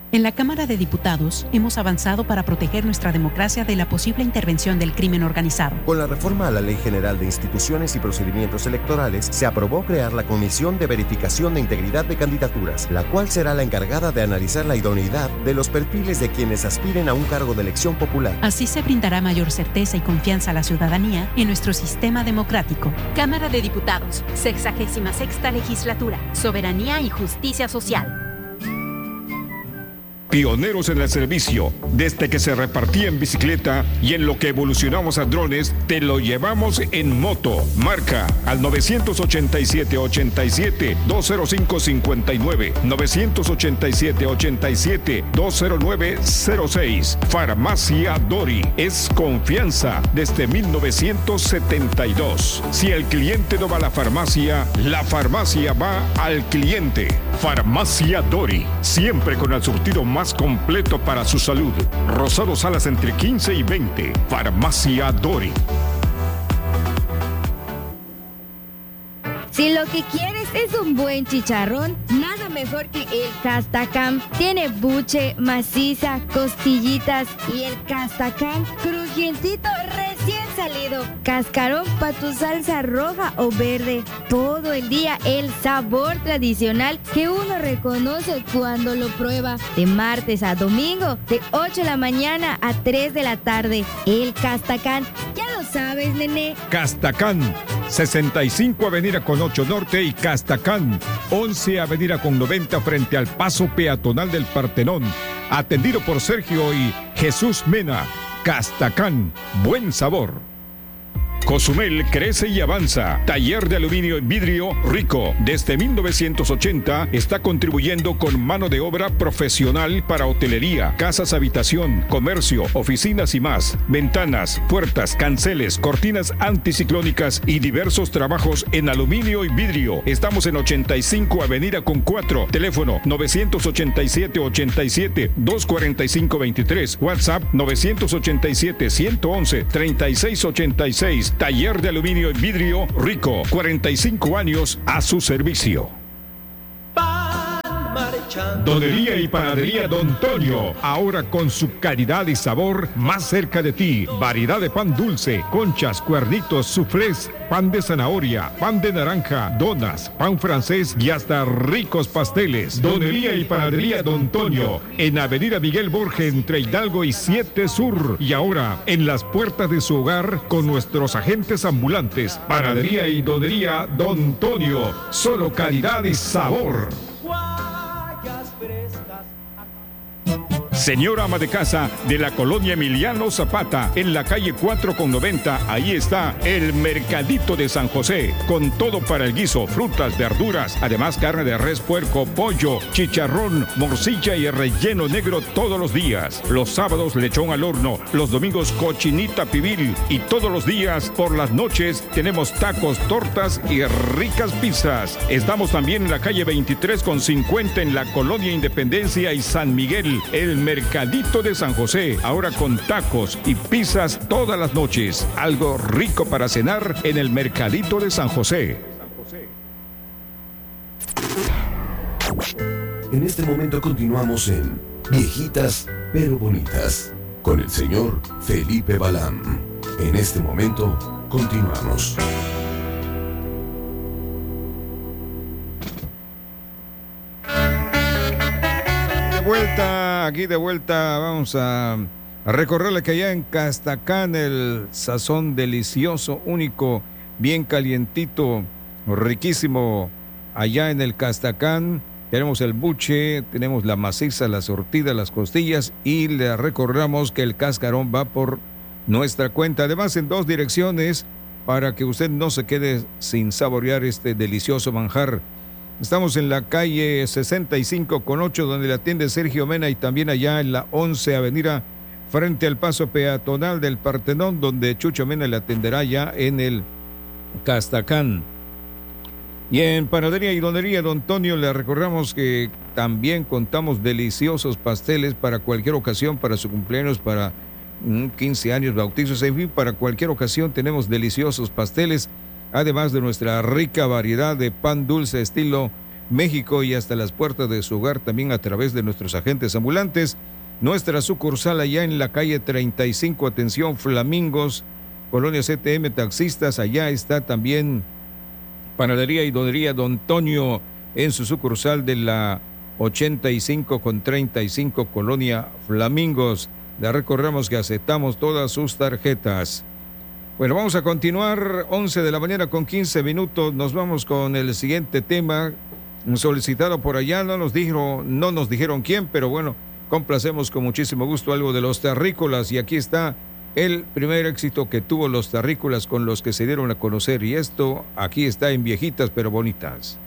En la Cámara de Diputados hemos avanzado para proteger nuestra democracia de la posible intervención del crimen organizado. Con la reforma a la Ley General de Instituciones y Procedimientos Electorales, se aprobó crear la Comisión de Verificación de Integridad de Candidaturas, la cual será la encargada de analizar la idoneidad de los perfiles de quienes aspiren a un cargo de elección popular. Así se brindará mayor certeza y confianza a la ciudadanía en nuestro sistema democrático. Cámara de Diputados, 66ª Legislatura, Soberanía y Justicia Social. Pioneros en el servicio, desde que se repartía en bicicleta y en lo que evolucionamos a drones, te lo llevamos en moto. Marca al 987-87-205-59, 987-87-209-06. Farmacia Dori, es confianza desde 1972. Si el cliente no va a la farmacia va al cliente. Farmacia Dori, siempre con el surtido más completo para su salud. Rosado Salas entre 15 y 20. Farmacia Dori. Si lo que quieres es un buen chicharrón, nada mejor que el Castacán. Tiene buche, maciza, costillitas y el Castacán crujientito recién salido. Cascarón para tu salsa roja o verde. Todo el día el sabor tradicional que uno reconoce cuando lo prueba. De martes a domingo, de 8 de la mañana a 3 de la tarde. El Castacán, ya lo sabes, nene. Castacán, 65 Avenida con 8 Norte y Castacán, 11 Avenida con 90 frente al paso peatonal del Partenón. Atendido por Sergio y Jesús Mena. Castacán, buen sabor. Cozumel crece y avanza. Taller de aluminio y vidrio Rico. Desde 1980 está contribuyendo con mano de obra profesional para hotelería, casas habitación, comercio, oficinas y más. Ventanas, puertas, canceles, cortinas anticiclónicas y diversos trabajos en aluminio y vidrio. Estamos en 85 Avenida con 4. Teléfono 987-87-245-23. WhatsApp 987-111-3686. Taller de aluminio y vidrio Rico, 45 años a su servicio. Donería y panadería Don Tonio, ahora con su calidad y sabor más cerca de ti. Variedad de pan dulce, conchas, cuernitos, suflés, pan de zanahoria, pan de naranja, donas, pan francés y hasta ricos pasteles. Donería y panadería Don Tonio, en Avenida Miguel Borges entre Hidalgo y 7 Sur. Y ahora en las puertas de su hogar con nuestros agentes ambulantes. Panadería y donería Don Tonio, solo calidad y sabor. Señora ama de casa de la colonia Emiliano Zapata, en la calle 4 con 90, ahí está el Mercadito de San José, con todo para el guiso, frutas, verduras, además carne de res, puerco, pollo, chicharrón, morcilla y relleno negro todos los días. Los sábados lechón al horno, los domingos cochinita pibil y todos los días por las noches tenemos tacos, tortas y ricas pizzas. Estamos también en la calle 23 con 50 en la colonia Independencia y San Miguel, el Mercadito de San José, ahora con tacos y pizzas todas las noches. Algo rico para cenar en el Mercadito de San José. En este momento continuamos en Viejitas pero Bonitas con el señor Felipe Balán. En este momento continuamos. Aquí de vuelta, vamos a recorrerle que allá en Castacán el sazón delicioso, único, bien calientito, riquísimo. Allá en el Castacán tenemos el buche, tenemos la maciza, la sortida, las costillas y le recordamos que el cascarón va por nuestra cuenta. Además en 2 direcciones para que usted no se quede sin saborear este delicioso manjar. Estamos en la calle 65 con 8, donde le atiende Sergio Mena, y también allá en la 11 Avenida, frente al paso peatonal del Partenón, donde Chucho Mena le atenderá ya en el Castacán. Y en Panadería y Donería Don Tonio le recordamos que también contamos deliciosos pasteles para cualquier ocasión, para su cumpleaños, para 15 años, bautizos, en fin, para cualquier ocasión tenemos deliciosos pasteles. Además de nuestra rica variedad de pan dulce estilo México y hasta las puertas de su hogar también a través de nuestros agentes ambulantes. Nuestra sucursal allá en la calle 35, atención Flamingos, Colonia CTM Taxistas, allá está también Panadería y Donería Don Tonio en su sucursal de la 85 con 35, Colonia Flamingos. Le recordamos que aceptamos todas sus tarjetas. Bueno, vamos a continuar, 11 de la mañana con 15 minutos. Nos vamos con el siguiente tema, solicitado por allá. No nos dijeron quién, pero bueno, complacemos con muchísimo gusto algo de los terrícolas. Y aquí está el primer éxito que tuvo los terrícolas con los que se dieron a conocer. Y esto aquí está en Viejitas pero Bonitas.